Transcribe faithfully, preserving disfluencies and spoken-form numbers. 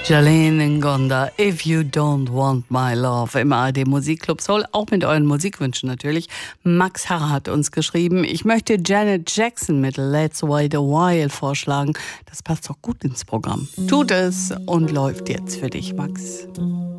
Jolene Ngonda, If You Don't Want My Love im A R D Musikclub Soul, auch mit euren Musikwünschen natürlich. Max Harrer hat uns geschrieben, ich möchte Janet Jackson mit Let's Wait a While vorschlagen. Das passt doch gut ins Programm. Tut es und läuft jetzt für dich, Max.